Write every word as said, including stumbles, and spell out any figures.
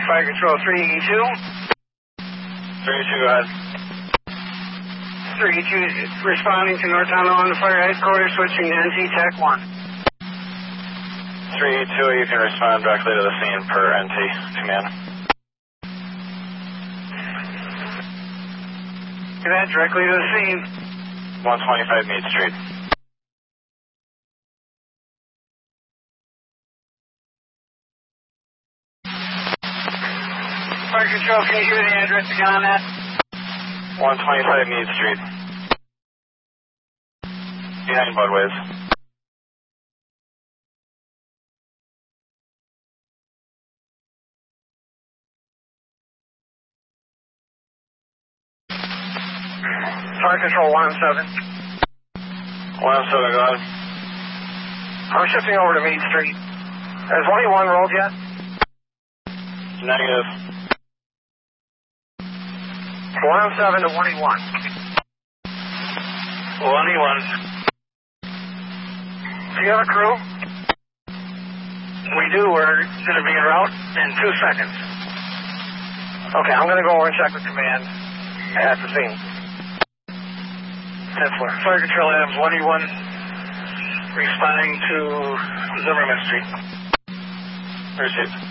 Fire Control three E two. three E two, go ahead. three E two is responding to North Town on the fire headquarters, switching to N T Tech one. three E two, you can respond directly to the scene per N T command. Command directly to the scene. one twenty-five Meade Street. Fire Control, can you give me the address again on that? one twenty-five Meade Street. Behind Budways. Fire Control one oh seven. one oh seven, go ahead. I'm shifting over to Meade Street. Has one E one rolled yet? Negative. one oh seven to one E one. one E one. Do you have a crew? We do. We're going to be en route in two seconds. Okay, I'm going to go over and check with command at the scene. ten four. Fire Control Adams one E one responding to Zimmerman Street. Received.